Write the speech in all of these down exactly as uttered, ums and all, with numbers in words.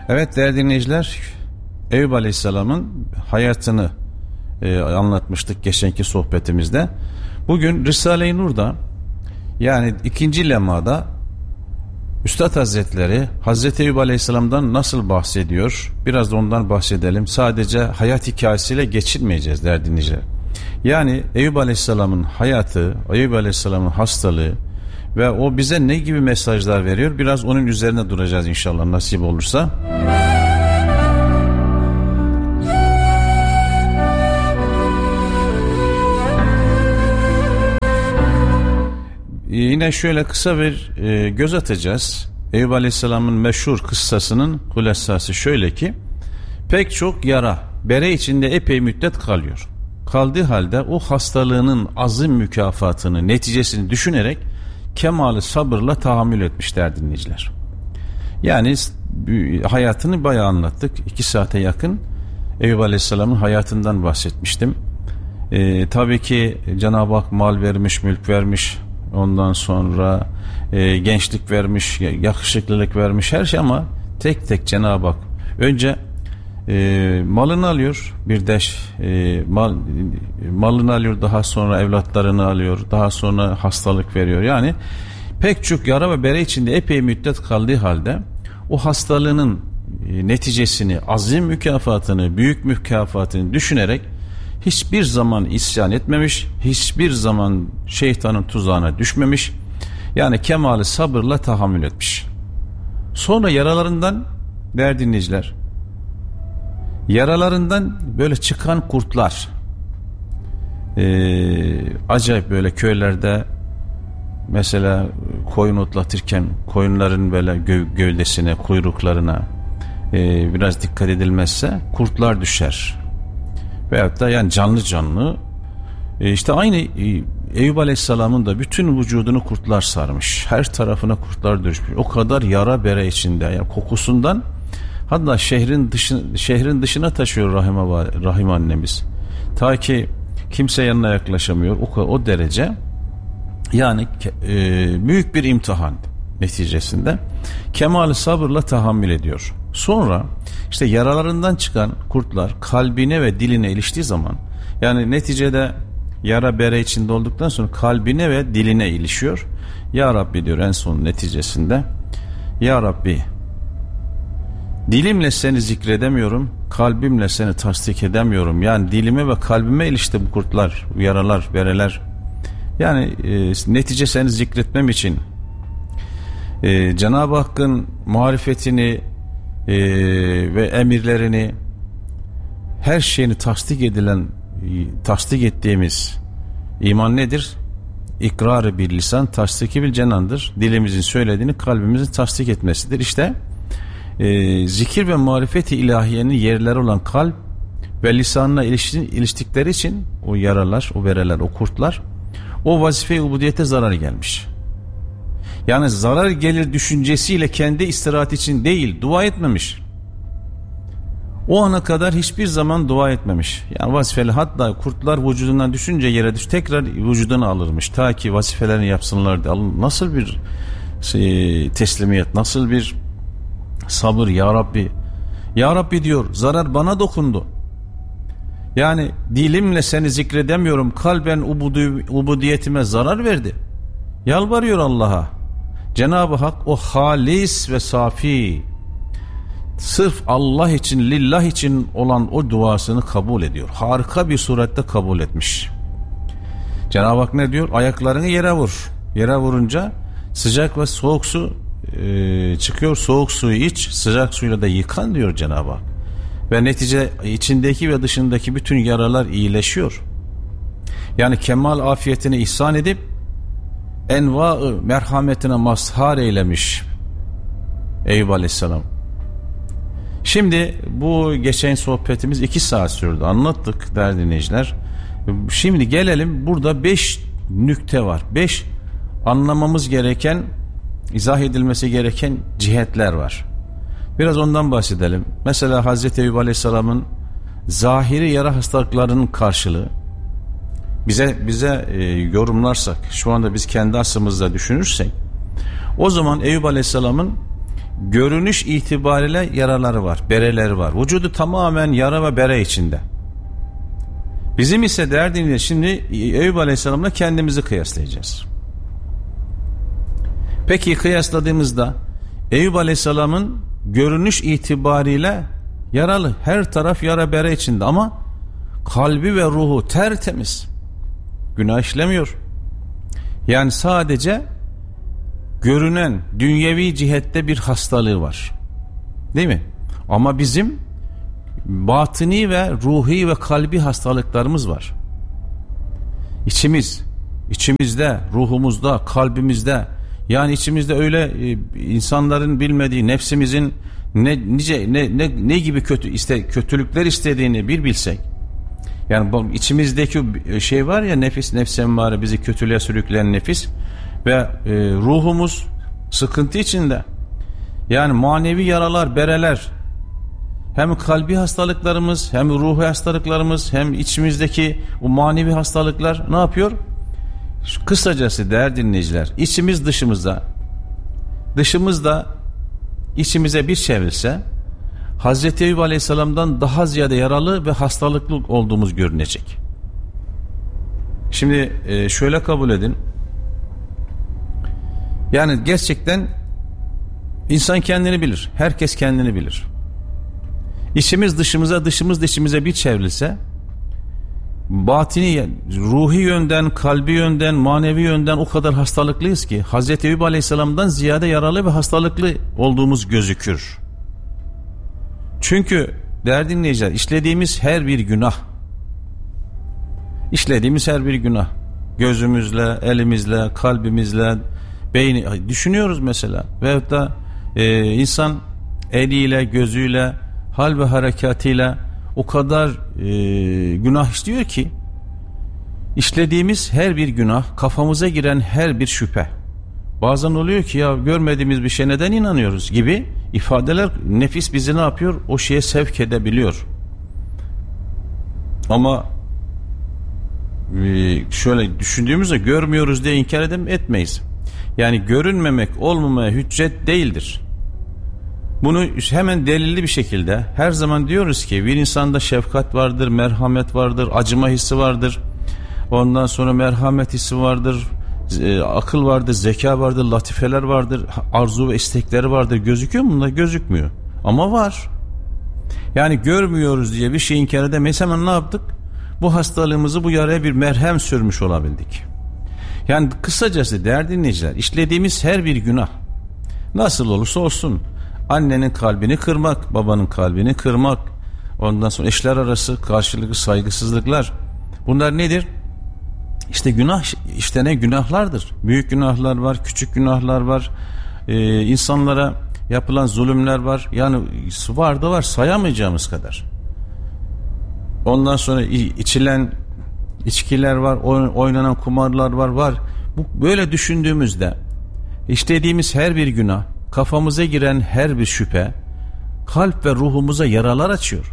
Evet değerli dinleyiciler, Eyüp Aleyhisselam'ın hayatını e, anlatmıştık geçenki sohbetimizde. Bugün Risale-i Nur'da, yani ikinci lemada Üstad Hazretleri Hazreti Eyüp Aleyhisselam'dan nasıl bahsediyor? Biraz da ondan bahsedelim. Sadece hayat hikayesiyle geçirmeyeceğiz değerli dinleyiciler. Yani Eyüp Aleyhisselam'ın hayatı, Eyüp Aleyhisselam'ın hastalığı ve o bize ne gibi mesajlar veriyor? Biraz onun üzerine duracağız inşallah, nasip olursa. Yine şöyle kısa bir e, göz atacağız. Eyüp Aleyhisselam'ın meşhur kıssasının hulasası şöyle ki, pek çok yara bere içinde epey müddet kalıyor. Kaldığı halde o hastalığının azim mükafatını, neticesini düşünerek kemali sabırla tahammül etmişler dinleyiciler. Yani hayatını bayağı anlattık. iki saate yakın Eyüp Aleyhisselam'ın hayatından bahsetmiştim. Ee, tabii ki Cenab-ı Hak mal vermiş, mülk vermiş, ondan sonra e, gençlik vermiş, yakışıklılık vermiş, her şey, ama tek tek Cenab-ı Hak önce e, malını alıyor, bir de e, mal, malını alıyor, daha sonra evlatlarını alıyor, daha sonra hastalık veriyor. Yani pek çok yara ve bere içinde epey müddet kaldığı halde o hastalığının e, neticesini, azim mükafatını, büyük mükafatını düşünerek hiçbir zaman isyan etmemiş, hiçbir zaman şeytanın tuzağına düşmemiş. Yani kemali sabırla tahammül etmiş. Sonra yaralarından, değerli dinleyiciler, yaralarından böyle çıkan kurtlar, ee, acayip böyle köylerde mesela koyun otlatırken koyunların böyle gö- gövdesine, kuyruklarına e, biraz dikkat edilmezse kurtlar düşer. Veyahut da yani canlı canlı e, işte aynı e, Eyüp Aleyhisselam'ın da bütün vücudunu kurtlar sarmış. Her tarafına kurtlar düşmüş. O kadar yara bere içinde, yani kokusundan hatta şehrin dışına, şehrin dışına taşıyor Rahime, Rahim annemiz. Ta ki kimse yanına yaklaşamıyor. O, o derece. Yani e, büyük bir imtihan neticesinde kemali sabırla tahammül ediyor. Sonra işte yaralarından çıkan kurtlar kalbine ve diline iliştiği zaman, yani neticede yara bere içinde olduktan sonra kalbine ve diline ilişiyor. Ya Rabbi diyor en son neticesinde, Ya Rabbi, dilimle seni zikredemiyorum, kalbimle seni tasdik edemiyorum. Yani dilime ve kalbime ilişti bu kurtlar, yaralar, bereler. Yani e, netice seni zikretmem için e, Cenab-ı Hakk'ın marifetini e, ve emirlerini, her şeyini tasdik edilen, tasdik ettiğimiz iman nedir? İkrar-ı bil lisan, tasdiki bil cenandır. Dilimizin söylediğini kalbimizin tasdik etmesidir. İşte e, zikir ve marifeti ilahiyenin yerleri olan kalp ve lisanına iliştikleri için o yaralar, o bereler, o kurtlar, o vazife-i ubudiyete zarar gelmiş. Yani zarar gelir düşüncesiyle kendi istirahat için değil, dua etmemiş. O ana kadar hiçbir zaman dua etmemiş. Yani vazifeli, hatta kurtlar vücudundan düşünce yere düş, tekrar vücuduna alırmış. Ta ki vazifelerini yapsınlar diye. Nasıl bir şey, teslimiyet, nasıl bir sabır ya Rabbi. Ya Rabbi diyor, zarar bana dokundu. Yani dilimle seni zikredemiyorum, kalben ubudu, ubudiyetime zarar verdi. Yalvarıyor Allah'a. Cenab-ı Hak o halis ve safi, sırf Allah için, lillah için olan o duasını kabul ediyor. Harika bir surette kabul etmiş. Cenab-ı Hak ne diyor? Ayaklarını yere vur. Yere vurunca sıcak ve soğuk su e, çıkıyor. Soğuk suyu iç, sıcak suyla da yıkan diyor Cenab-ı Hak. Ve netice içindeki ve dışındaki bütün yaralar iyileşiyor. Yani kemal afiyetini ihsan edip enva-ı merhametine mazhar eylemiş Eyüp Aleyhisselam. Şimdi bu geçen sohbetimiz iki saat sürdü. Anlattık değerli dinleyiciler. Şimdi gelelim, burada beş nükte var. Beş anlamamız gereken, izah edilmesi gereken cihetler var. Biraz ondan bahsedelim. Mesela Hazreti Eyüp Aleyhisselam'ın zahiri yara hastalıklarının karşılığı bize bize e, yorumlarsak, şu anda biz kendi aslımızda düşünürsek, o zaman Eyüp Aleyhisselam'ın görünüş itibariyle yaraları var, bereleri var. Vücudu tamamen yara ve bere içinde. Bizim ise derdimiz, şimdi Eyüp Aleyhisselam'la kendimizi kıyaslayacağız. Peki kıyasladığımızda Eyüp Aleyhisselam'ın görünüş itibariyle yaralı, her taraf yara bere içinde ama kalbi ve ruhu tertemiz, günah işlemiyor. Yani sadece görünen dünyevi cihette bir hastalığı var, değil mi? Ama bizim batini ve ruhi ve kalbi hastalıklarımız var. İçimiz, içimizde, ruhumuzda, kalbimizde, yani içimizde öyle e, insanların bilmediği, nefsimizin ne nice ne ne, ne gibi kötü iste kötülükler istediğini bir bilsek. Yani bu içimizdeki şey var ya, nefis, nefs emmare, bizi kötülüğe sürükleyen nefis ve e, ruhumuz sıkıntı içinde. Yani manevi yaralar, bereler, hem kalbi hastalıklarımız, hem ruhu hastalıklarımız, hem içimizdeki o manevi hastalıklar ne yapıyor? Kısacası değerli dinleyiciler, içimiz dışımıza, dışımızda içimize bir çevrilse Hazreti Eyüp Aleyhisselam'dan daha ziyade yaralı ve hastalıklı olduğumuz görünecek. Şimdi şöyle kabul edin. Yani gerçekten insan kendini bilir. Herkes kendini bilir. İçimiz dışımıza, dışımız dışımıza bir çevrilse, batini, ruhi yönden, kalbi yönden, manevi yönden o kadar hastalıklıyız ki Hazreti Eyüp Aleyhisselam'dan ziyade yaralı ve hastalıklı olduğumuz gözükür. Çünkü değerli dinleyiciler, işlediğimiz her bir günah, işlediğimiz her bir günah, gözümüzle, elimizle, kalbimizle, beyni düşünüyoruz mesela, veyahut da e, insan eliyle, gözüyle, hal ve harekatıyla o kadar e, günah işliyor ki işlediğimiz her bir günah, kafamıza giren her bir şüphe, bazen oluyor ki ya görmediğimiz bir şeye neden inanıyoruz gibi ifadeler, nefis bizi ne yapıyor? O şeye sevk edebiliyor. Ama e, şöyle düşündüğümüzde görmüyoruz diye inkar edem etmeyiz. Yani görünmemek olmamaya hüccet değildir. Bunu hemen delilli bir şekilde her zaman diyoruz ki bir insanda şefkat vardır, merhamet vardır, acıma hissi vardır. Ondan sonra merhamet hissi vardır, e, akıl vardır, zeka vardır, latifeler vardır, arzu ve istekleri vardır. Gözüküyor mu? Bunlar gözükmüyor. Ama var. Yani görmüyoruz diye bir şey inkar edemeyiz. Hemen ne yaptık? Bu hastalığımızı bu yaraya bir merhem sürmüş olabildik. Yani kısacası değerli dinleyiciler, işlediğimiz her bir günah nasıl olursa olsun, annenin kalbini kırmak, babanın kalbini kırmak, ondan sonra eşler arası karşılıklı saygısızlıklar, bunlar nedir? İşte günah, işte ne günahlardır. Büyük günahlar var, küçük günahlar var, ee, insanlara yapılan zulümler var. Yani var da var, sayamayacağımız kadar. Ondan sonra içilen içkiler var, oynanan kumarlar var, var. Bu böyle düşündüğümüzde işlediğimiz her bir günah, kafamıza giren her bir şüphe kalp ve ruhumuza yaralar açıyor.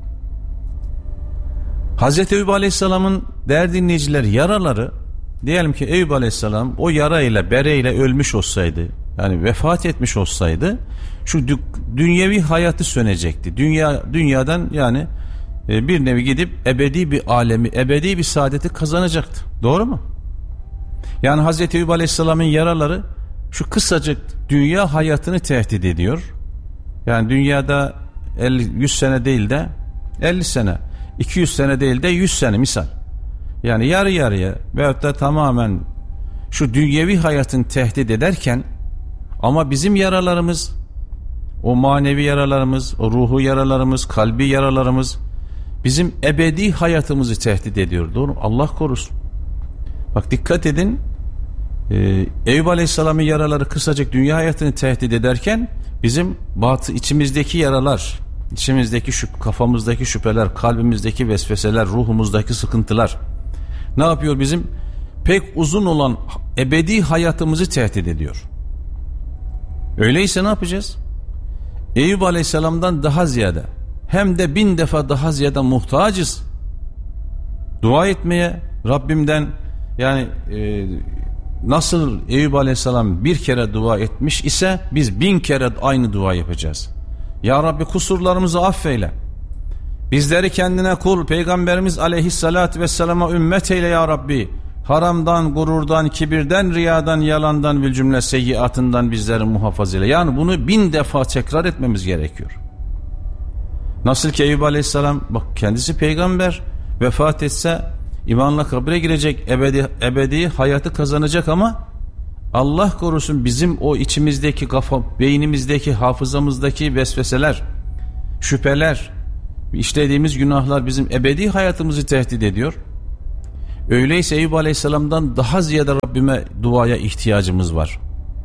Hazreti Eyüp Aleyhisselam'ın değerli dinleyiciler yaraları, diyelim ki Eyüp Aleyhisselam o yarayla, bereyle ölmüş olsaydı, yani vefat etmiş olsaydı, şu dünyevi hayatı sönecekti. Dünya dünyadan yani bir nevi gidip ebedi bir alemi, ebedi bir saadeti kazanacaktı. Doğru mu? Yani Hazreti Eyüp Aleyhisselam'ın yaraları şu kısacık dünya hayatını tehdit ediyor. Yani dünyada elli yüz sene değil de elli sene, iki yüz sene değil de yüz sene misal. Yani yarı yarıya veyahut da tamamen şu dünyevi hayatın tehdit ederken, ama bizim yaralarımız, o manevi yaralarımız, o ruhu yaralarımız, kalbi yaralarımız bizim ebedi hayatımızı tehdit ediyor. Doğru mu? Allah korusun. Bak dikkat edin. Ee, Eyüp Aleyhisselam'ın yaraları kısacık dünya hayatını tehdit ederken, bizim batı içimizdeki yaralar, içimizdeki şüp, kafamızdaki şüpheler, kalbimizdeki vesveseler, ruhumuzdaki sıkıntılar ne yapıyor? Bizim pek uzun olan ebedi hayatımızı tehdit ediyor. Öyleyse ne yapacağız? Eyüp Aleyhisselam'dan daha ziyade, hem de bin defa daha ziyade muhtacız dua etmeye, Rabbimden yani e, nasıl Eyüp Aleyhisselam bir kere dua etmiş ise biz bin kere aynı dua yapacağız. Ya Rabbi kusurlarımızı affeyle. Bizleri kendine kul, Peygamberimiz Aleyhisselatü Vesselam'a ümmet eyle ya Rabbi. Haramdan, gururdan, kibirden, riyadan, yalandan bir cümle seyyiatından bizleri muhafaza eyle. Yani bunu bin defa tekrar etmemiz gerekiyor. Nasıl ki Eyüp Aleyhisselam, bak kendisi peygamber, vefat etse imanla kabre girecek, ebedi, ebedi hayatı kazanacak ama Allah korusun bizim o içimizdeki kafa, beynimizdeki, hafızamızdaki vesveseler, şüpheler, işlediğimiz günahlar bizim ebedi hayatımızı tehdit ediyor. Öyleyse Eyüp Aleyhisselam'dan daha ziyade Rabbime duaya ihtiyacımız var.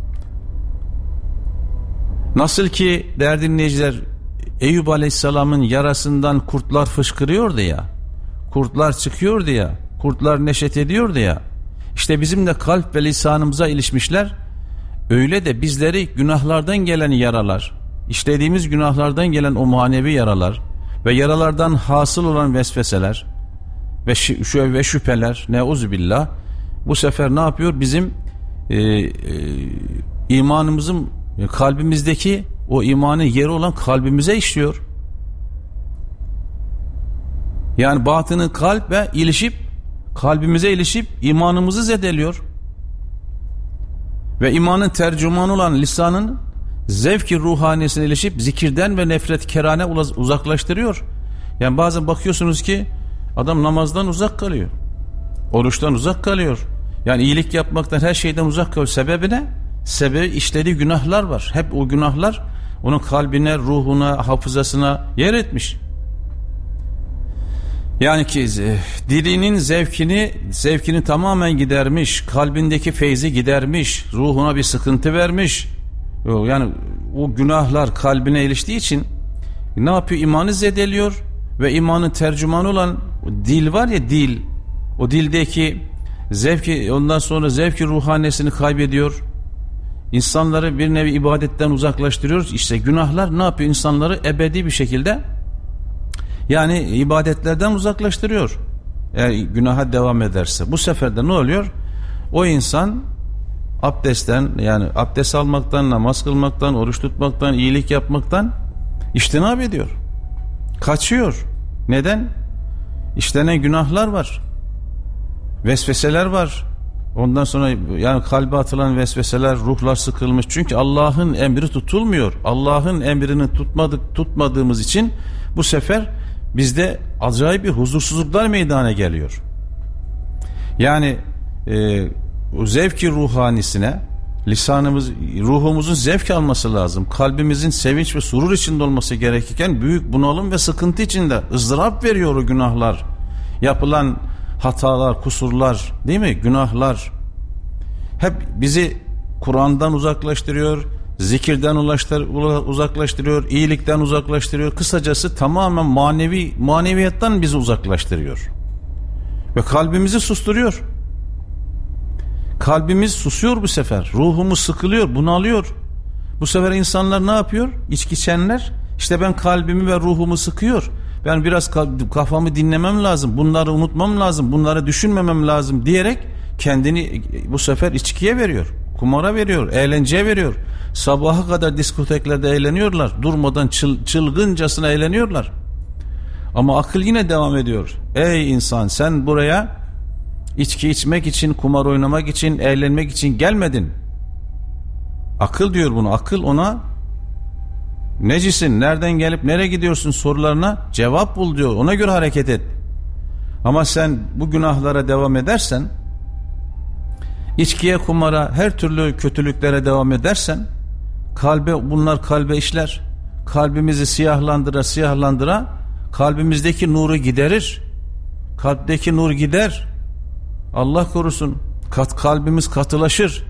Nasıl ki değerli dinleyiciler, Eyüp Aleyhisselam'ın yarasından kurtlar fışkırıyordu ya, kurtlar çıkıyordu ya, kurtlar neşet ediyordu ya, işte bizim de kalp ve lisanımıza ilişmişler. Öyle de bizleri günahlardan gelen yaralar, işlediğimiz günahlardan gelen o manevi yaralar ve yaralardan hasıl olan vesveseler ve, şü ve şüpheler, neuzubillah, bu sefer ne yapıyor? Bizim e, e, imanımızın, kalbimizdeki o imanın yeri olan kalbimize işliyor. Yani batını kalbe ilişip, kalbimize ilişip imanımızı zedeliyor. Ve imanın tercümanı olan lisanın zevki ruhanesine ilişip zikirden ve nefret kerane uzaklaştırıyor. Yani bazen bakıyorsunuz ki adam namazdan uzak kalıyor, oruçtan uzak kalıyor, yani iyilik yapmaktan, her şeyden uzak kalıyor. Sebebi ne? Sebebi işlediği günahlar var. Hep o günahlar onun kalbine, ruhuna, hafızasına yer etmiş. Yani ki dilinin zevkini zevkini tamamen gidermiş, kalbindeki feyzi gidermiş, ruhuna bir sıkıntı vermiş. Yani o günahlar kalbine iliştiği için ne yapıyor? İmanı zedeliyor ve imanın tercümanı olan dil var ya, dil, o dildeki zevki, ondan sonra zevki ruhanesini kaybediyor. İnsanları bir nevi ibadetten uzaklaştırıyor. İşte günahlar ne yapıyor? İnsanları ebedi bir şekilde, yani ibadetlerden uzaklaştırıyor. Eğer günaha devam ederse. Bu sefer de ne oluyor? O insan abdestten, yani abdest almaktan, namaz kılmaktan, oruç tutmaktan, iyilik yapmaktan iştinab ediyor. Kaçıyor. Neden? İşlenen günahlar var. Vesveseler var. Ondan sonra yani kalbe atılan vesveseler, ruhlar sıkılmış. Çünkü Allah'ın emri tutulmuyor. Allah'ın emrini tutmadık, tutmadığımız için bu sefer bizde acayip bir huzursuzluklar meydana geliyor. Yani e, o zevki ruhanisine lisanımız, ruhumuzun zevk alması lazım. Kalbimizin sevinç ve surur içinde olması gerekirken büyük bunalım ve sıkıntı içinde, ızdırap veriyor o günahlar. Yapılan hatalar, kusurlar, değil mi? Günahlar hep bizi Kur'an'dan uzaklaştırıyor, zikirden uzaklaştırıyor, iyilikten uzaklaştırıyor. Kısacası tamamen manevi maneviyattan bizi uzaklaştırıyor. Ve kalbimizi susturuyor. Kalbimiz susuyor bu sefer. Ruhumuz sıkılıyor, bunalıyor. Bu sefer insanlar ne yapıyor? İçki içenler, işte ben kalbimi ve ruhumu sıkıyor, ben biraz kafamı dinlemem lazım, bunları unutmam lazım, bunları düşünmemem lazım diyerek kendini bu sefer içkiye veriyor, kumara veriyor, eğlenceye veriyor. Sabaha kadar diskoteklerde eğleniyorlar, durmadan çıl, çılgıncasına eğleniyorlar. Ama akıl yine devam ediyor. Ey insan, sen buraya içki içmek için, kumar oynamak için, eğlenmek için gelmedin. Akıl diyor bunu. Akıl ona necisin, nereden gelip nereye gidiyorsun sorularına cevap bul diyor. Ona göre hareket et. Ama sen bu günahlara devam edersen, içkiye, kumara, her türlü kötülüklere devam edersen, kalbe, bunlar kalbe işler. Kalbimizi siyahlandıra siyahlandıra kalbimizdeki nuru giderir. Kalpteki nur gider. Allah korusun. Kat, kalbimiz katılaşır.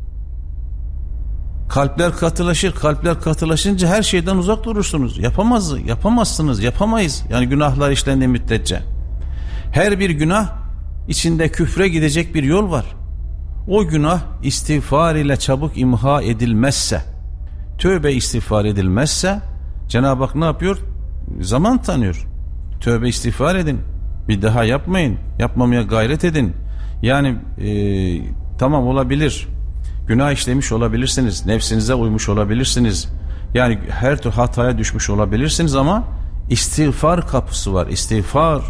Kalpler katılaşır. Kalpler katılaşınca her şeyden uzak durursunuz. Yapamaz, yapamazsınız, yapamayız. Yani günahlar işlendiği müddetçe. Her bir günah içinde küfre gidecek bir yol var. O günah istiğfar ile çabuk imha edilmezse, tövbe istiğfar edilmezse Cenab-ı Hak ne yapıyor? Zaman tanıyor. Tövbe istiğfar edin. Bir daha yapmayın. Yapmamaya gayret edin. Yani e, Tamam, olabilir. Günah işlemiş olabilirsiniz. Nefsinize uymuş olabilirsiniz. Yani her türlü hataya düşmüş olabilirsiniz ama istiğfar kapısı var. İstiğfar.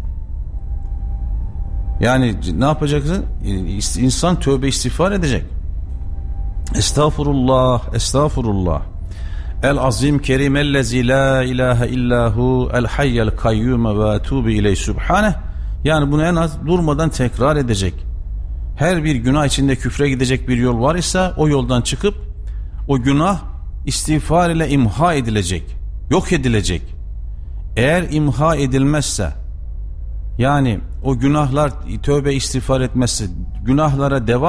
Yani ne yapacaksın? İnsan tövbe istiğfar edecek. Estağfurullah, estağfurullah. El azim kerim ellezî la ilahe illahu el hayyel kayyume ve etûbü ileyh subhaneh. Yani bunu en az durmadan tekrar edecek. Her bir günah içinde küfre gidecek bir yol var ise o yoldan çıkıp o günah istiğfar ile imha edilecek, yok edilecek. Eğer imha edilmezse, yani o günahlar tövbe istiğfar etmezse, günahlara devam